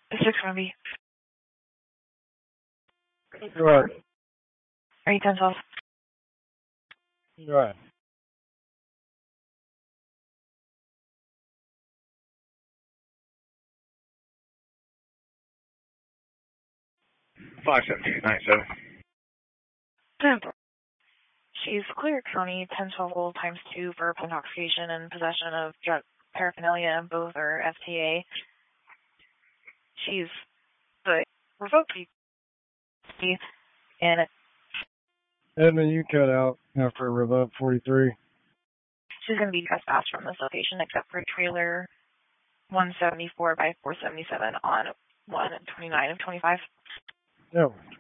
District 1B. Right. Are you 1012? Right. She's Clear County 1012 Gold ×2 for intoxication and possession of drug paraphernalia. Both are FTA. She's revoked and Edmund, you cut out after revoke 43. she's going to be trespassed from this location except for trailer 174 by 477 on 129 of 25. No.